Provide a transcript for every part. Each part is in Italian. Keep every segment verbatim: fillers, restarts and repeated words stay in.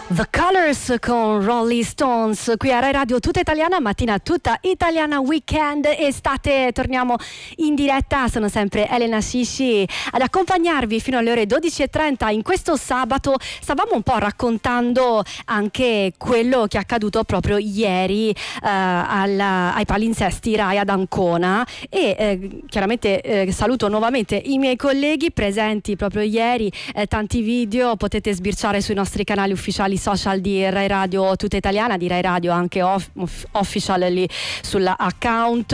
The Colors con Rolling Stones qui a Rai Radio Tutta Italiana, mattina tutta italiana, weekend, estate. Torniamo in diretta, sono sempre Elena Scisci ad accompagnarvi fino alle ore dodici e trenta. In questo sabato stavamo un po' raccontando anche quello che è accaduto proprio ieri eh, alla, ai palinsesti Rai ad Ancona e eh, chiaramente eh, saluto nuovamente i miei colleghi presenti proprio ieri, eh, tanti video potete sbirciare sui nostri canali ufficiali social di Rai Radio Tutta Italiana, di Rai Radio anche off- official lì sull'account,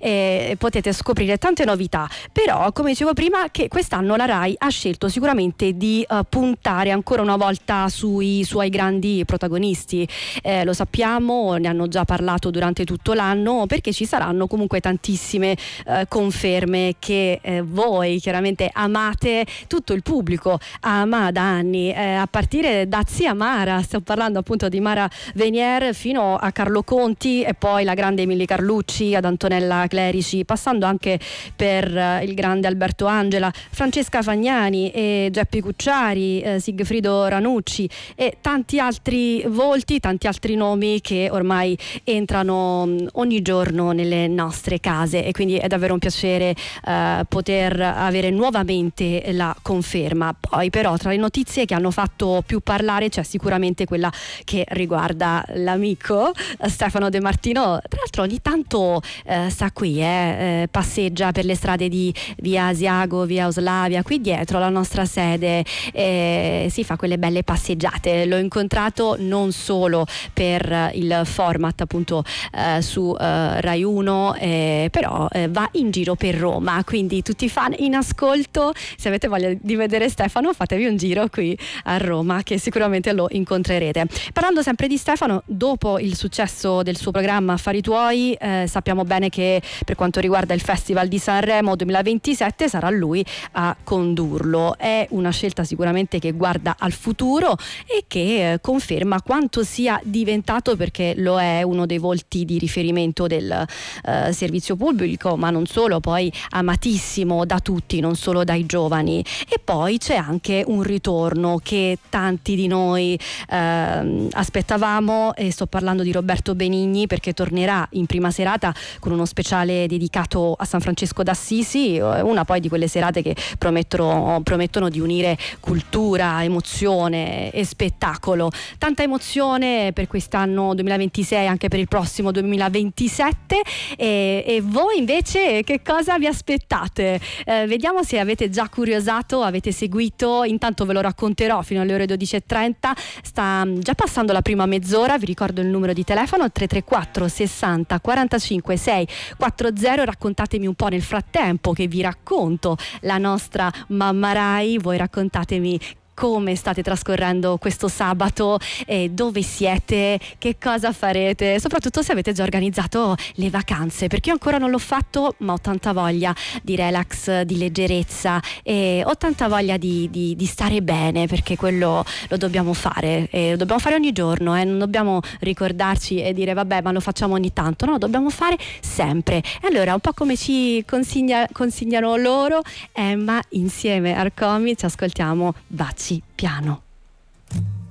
e potete scoprire tante novità. Però, come dicevo prima, che quest'anno la Rai ha scelto sicuramente di uh, puntare ancora una volta sui suoi grandi protagonisti. Eh, lo sappiamo, ne hanno già parlato durante tutto l'anno, perché ci saranno comunque tantissime uh, conferme che eh, voi chiaramente amate, tutto il pubblico ama da anni, eh, a partire da Zia Mara. Stiamo parlando appunto di Mara Venier fino a Carlo Conti e poi la grande Emily Carlucci, ad Antonella Clerici, passando anche per uh, il grande Alberto Angela, Francesca Fagnani e Geppi Cucciari, eh, Sigfrido Ranucci e tanti altri volti, tanti altri nomi che ormai entrano um, ogni giorno nelle nostre case, e quindi è davvero un piacere uh, poter avere nuovamente la conferma. Poi però tra le notizie che hanno fatto più parlare c'è sicuramente quella che riguarda l'amico Stefano De Martino. Tra l'altro ogni tanto eh, sta qui, eh, eh, passeggia per le strade di via Asiago, via Oslavia, qui dietro la nostra sede, eh, si fa quelle belle passeggiate. L'ho incontrato non solo per il format appunto eh, su eh, Rai uno, eh, però eh, va in giro per Roma, quindi tutti i fan in ascolto, se avete voglia di vedere Stefano fatevi un giro qui a Roma, che sicuramente lo incontrerete. Parlando sempre di Stefano, dopo il successo del suo programma Affari Tuoi, eh, sappiamo bene che per quanto riguarda il Festival di Sanremo duemilaventisette sarà lui a condurlo. È una scelta sicuramente che guarda al futuro e che eh, conferma quanto sia diventato, perché lo è, uno dei volti di riferimento del eh, servizio pubblico, ma non solo, poi amatissimo da tutti, non solo dai giovani. E poi c'è anche un ritorno che tanti di noi eh, aspettavamo, e sto parlando di Roberto Benigni, perché tornerà in prima serata con uno speciale dedicato a San Francesco d'Assisi, una poi di quelle serate che promettono, promettono di unire cultura, emozione e spettacolo. Tanta emozione per quest'anno duemilaventisei, anche per il prossimo duemilaventisette. E, e voi invece che cosa vi aspettate? Eh, vediamo se avete già curiosato, avete seguito. Intanto ve lo racconterò fino alle ore dodici e trenta. Sta già passando la prima mezz'ora, vi ricordo il numero di telefono tre tre quattro sessanta quarantacinque seicentoquaranta. Raccontatemi un po' nel frattempo che vi racconto la nostra Mamma Rai, voi raccontatemi come state trascorrendo questo sabato, eh, dove siete, che cosa farete, soprattutto se avete già organizzato le vacanze, perché io ancora non l'ho fatto, ma ho tanta voglia di relax, di leggerezza, e ho tanta voglia di, di, di stare bene, perché quello lo dobbiamo fare, e lo dobbiamo fare ogni giorno, eh, non dobbiamo ricordarci e dire vabbè ma lo facciamo ogni tanto, no, lo dobbiamo fare sempre. E allora, un po' come ci consiglia, consigliano loro, Emma insieme a Arcomi, ci ascoltiamo Baci piano.